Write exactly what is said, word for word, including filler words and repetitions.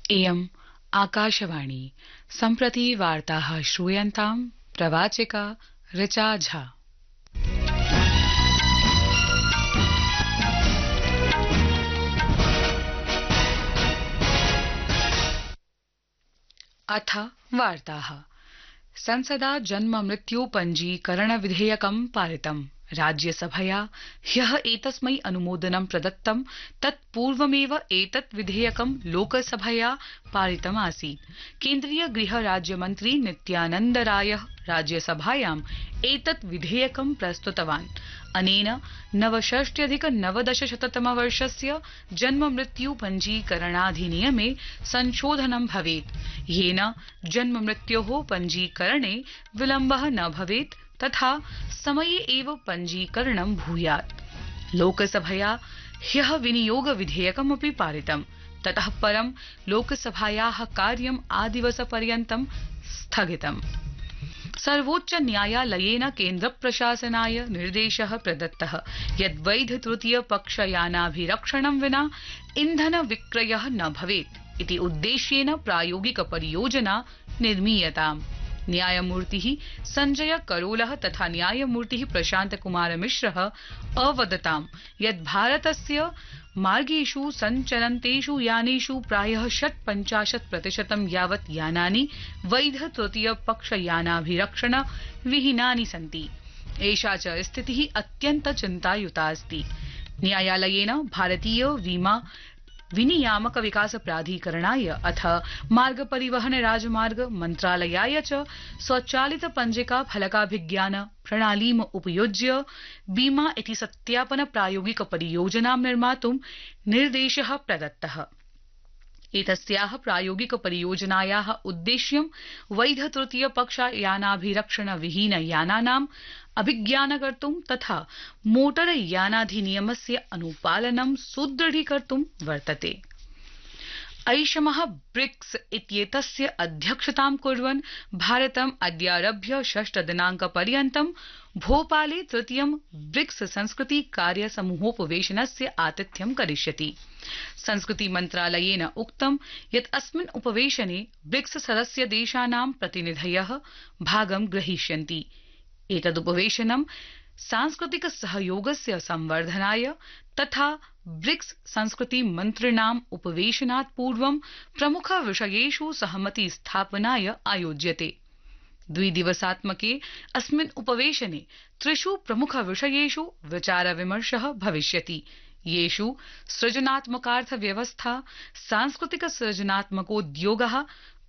इयम् आकाशवाणी सम्प्रति वार्ताः श्रूयन्ताम् प्रवाचिका ऋचा झा। अथ वार्ताः। संसदा जन्म मृत्यु पञ्जीकरण विधेयकं पारितम्। राज्यसभया ह्यः एतस्मै अनुमोदनं प्रदत्तं। तत्पूर्वमेव एतत् विधेयकं लोकसभया पारितमासीत्। केन्द्रीय गृह राज्यमन्त्री नित्यानन्द रायः राज्यसभायाम् एतत् विधेयकं प्रस्तुतवान्। अनेन नवषष्ट्यधिक नवदशशततमवर्षस्य जन्म मृत्यु पञ्जीकरणाधिनियमे संशोधनं भवेत्, येन जन्म मृत्योः पञ्जीकरणे विलम्बः न भवेत् तथा समये एव पञ्जीकरणं भूयात्। लोकसभया ह्यः विनियोग विधेयकमपि पारितम्। ततः परं लोकसभायाः कार्यम् आदिवसपर्यन्तं स्थगितम्। सर्वोच्च न्यायालयेन केन्द्रप्रशासनाय निर्देशः प्रदत्तः यत् वैध तृतीय पक्षयानाभिरक्षणं विना इन्धन विक्रयः न भवेत् इति उद्देश्येन प्रायोगिक परियोजना निर्मीयताम्। न्यायमूर्तिः संजय करोलः तथा न्यायमूर्तिः प्रशान्त कुमार मिश्रः अवदताम् यत् भारतस्य मार्गेषु सञ्चलन्तेषु यानेषु प्रायः षट्पञ्चाशत् प्रतिशतं यावत् यानानि वैध तृतीय पक्ष यानाभिरक्षण विहीनानि सन्ति। एषा च स्थितिः अत्यन्त चिन्तायुता अस्ति। न्यायालयेन भारतीय बीमा विनियामक विकास प्राधिकरणाय अथ मार्ग परिवहन राजमार्ग मन्त्रालयाय च स्वचालित पञ्जिका फलकाभिज्ञान प्रणालीम् उपयुज्य बीमा इति सत्यापन प्रायोगिक परियोजनां निर्मातुं निर्देशः प्रदत्तः। एतस्याः प्रायोगिक परियोजनायाः उद्देश्यं वैध तृतीय पक्ष यानाभिरक्षण विहीन यानानाम् अभिज्ञानकर्तुं तथा मोटर यानाधिनियमस्य अनुपालनं सुदृढीकर्तुं वर्तते। ऐषमः ब्रिक्स इत्येतस्य अध्यक्षतां कुर्वन् भारतम् अद्यारभ्य षष्ठ दिनाङ्कपर्यन्तं भोपाले तृतीयं ब्रिक्स संस्कृति कार्य समूहोपवेशनस्य आतिथ्यं करिष्यति। संस्कृति मन्त्रालयेन उक्तं यत् अस्मिन् उपवेशने ब्रिक्स सदस्य देशानां प्रतिनिधयः भागं ग्रहीष्यन्ति। एतदुपवेशनं सांस्कृतिक सहयोगस्य संवर्धनाय तथा ब्रिक्स संस्कृति मन्त्रिणाम् उपवेशनात् पूर्वं प्रमुख विषयेषु सहमति स्थापनाय आयोज्यते। द्विदिवसात्मके अस्मिन् उपवेशने त्रिषु प्रमुख विषयेषु विचार विमर्शः भविष्यति, येषु सृजनात्मकार्थव्यवस्था, सांस्कृतिक सृजनात्मकोद्योगः,